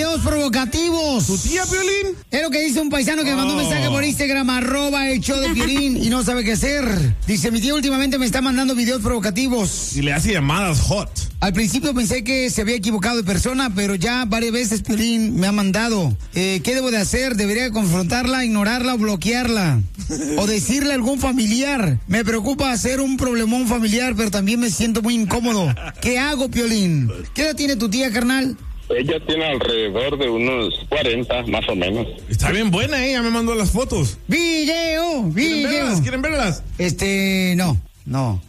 videos provocativos. ¿Tu tía, Piolín? Es lo que dice un paisano que me mandó un mensaje por Instagram, @el_show_de_Piolín, y no sabe qué hacer. Dice, mi tía últimamente me está mandando videos provocativos. Y le hace llamadas hot. Al principio pensé que se había equivocado de persona, pero ya varias veces Piolín me ha mandado. ¿Qué debo de hacer? ¿Debería confrontarla, ignorarla o bloquearla? ¿O decirle a algún familiar? Me preocupa hacer un problemón familiar, pero también me siento muy incómodo. ¿Qué hago, Piolín? ¿Qué edad tiene tu tía, carnal? Ella tiene alrededor de unos 40, más o menos. Está bien buena, ella me mandó las fotos. ¡Video! ¿Quieren verlas? No.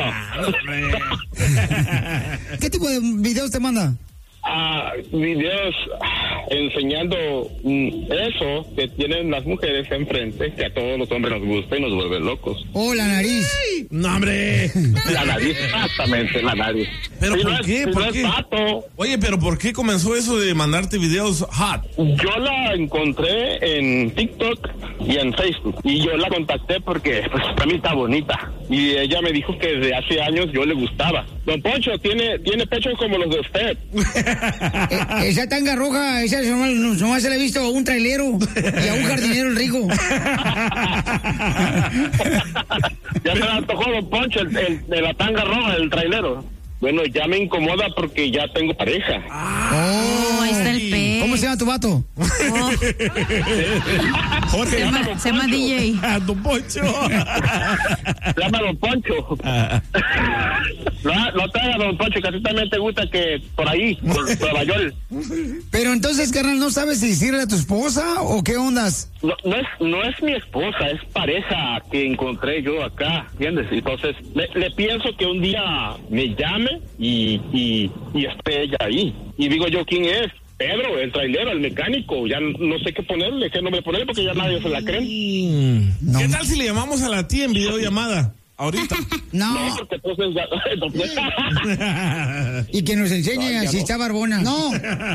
¿Qué tipo de videos te manda? Videos enseñando eso que tienen las mujeres enfrente, que a todos los hombres nos gusta y nos vuelve locos. ¡Oh, la nariz! ¡No, hombre! La nariz, exactamente, la nariz. ¿Pero si por no qué? Es, ¿Por no qué? Es pato. Oye, ¿pero por qué comenzó eso de mandarte videos hot? Yo la encontré en TikTok y en Facebook. Y yo la contacté porque, pues, para mí está bonita. Y ella me dijo que desde hace años yo le gustaba. Don Poncho, tiene pechos como los de usted. Esa tanga roja, esa nomás se le ha visto a un trailero y a un jardinero el rico. Ya se me antojó, Don Poncho, el de la tanga roja, el trailero. Bueno, ya me incomoda porque ya tengo pareja. Ahí está el pez. ¿Cómo se llama tu vato? Jorge. Se llama DJ. Don Poncho. Se llama Don Poncho. No te hagas, Don Poncho, que a ti también te gusta que por ahí, por Nueva York. Pero entonces, carnal, ¿no sabes si decirle a tu esposa o qué ondas? No es mi esposa, es pareja que encontré yo acá, ¿entiendes? Entonces, le pienso que un día me llame y esté ella ahí. Y digo yo, ¿quién es? Pedro, el trailero, el mecánico. Ya no sé qué ponerle, qué nombre ponerle, porque ya nadie se la cree. No. ¿Qué tal si le llamamos a la tía en videollamada? Ahorita. No. Porque entonces... Y que nos enseñe si está barbona. No.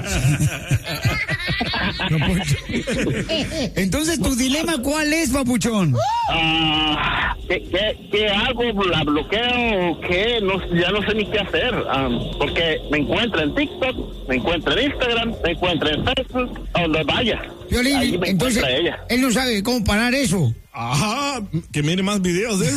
Entonces, ¿tu dilema cuál es, papuchón? ¿Qué hago? ¿La bloqueo o qué? Ya no sé ni qué hacer. Porque me encuentra en TikTok, me encuentra en Instagram, me encuentra en Facebook, a donde vaya. Piolín, Ahí me entonces, encuentra ella. él no sabe cómo parar eso. Ajá, que mire más videos de eso.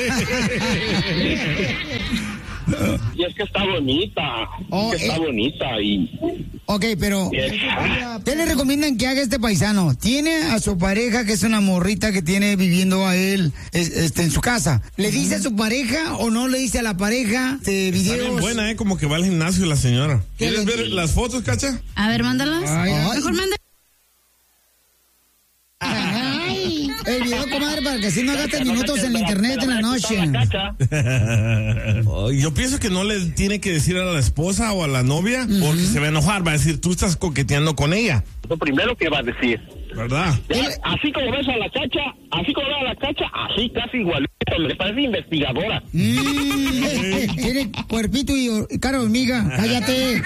Y es que está bonita. Está bonita y... Ok, pero ¿qué le recomiendan que haga este paisano? Tiene a su pareja, que es una morrita que tiene viviendo a él en su casa. ¿Le dice a su pareja o no le dice a la pareja de videos? Está bien buena, como que va al gimnasio la señora. ¿Qué ¿Quieres le- ver las fotos, Cacha? A ver, mándalas. Mejor manda. Ay, el video, comadre, para que así no gastes minutos en la internet en la noche. Yo pienso que no le tiene que decir a la esposa o a la novia porque se va a enojar, va a decir, tú estás coqueteando con ella. Lo primero que va a decir. ¿Verdad? Así como ves a la Cacha, así casi igualito, me parece investigadora. Tiene cuerpito y cara de hormiga. Cállate.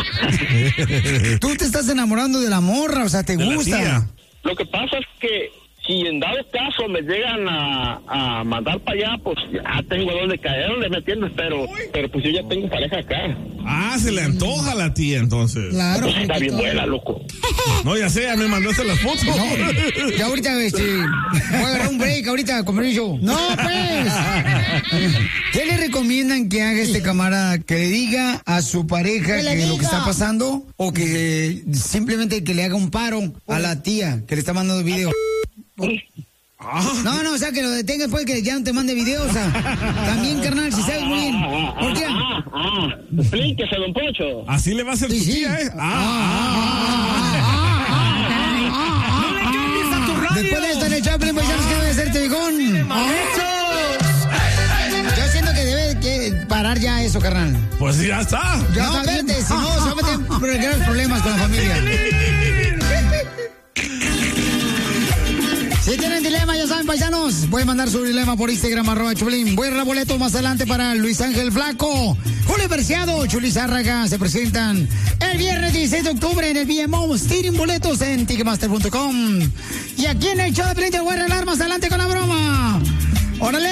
Tú te estás enamorando de la morra, o sea, te De la gusta. tía. Lo que pasa es que si en dado caso me llegan a mandar para allá, pues ya tengo donde caerle, ¿me entiendes? Pero pues yo ya tengo pareja acá. Se le antoja a la tía entonces. Claro. Pues está bien buena, loco. No, ya sé, ya me mandaste las fotos. No, ya ahorita, voy a agarrar un break ahorita, con permiso. No, pues. ¿Qué le recomiendan que haga este camarada? ¿Que le diga a su pareja que lo que está pasando? ¿O que simplemente que le haga un paro a la tía que le está mandando video? No, o sea, que lo detenga después que ya no te mande videos. O sea, también, carnal, si sabes muy bien. ¿Por qué? Explíquese, Don Poncho. Así le va a hacer tu tía, ¿eh? Después de esto en el Chaplin, paisanos, ¿qué debe hacer, Tejón? Yo siento que debe que parar ya eso, carnal. Pues ya está. Ya no, espérate, si no, se va a meter en graves problemas con la familia. Si tienen dilema, ya saben, paisanos, pueden mandar su dilema por Instagram, @Choplin. Voy a dar boletos más adelante para Luis Ángel Flaco, Julio Berciado, Chuli Zárraga. Se presentan el viernes 16 de octubre en el BMO. Tienen boletos en Ticketmaster.com. Y aquí en el show de Piolín te voy a regalar más adelante con la broma. ¡Órale!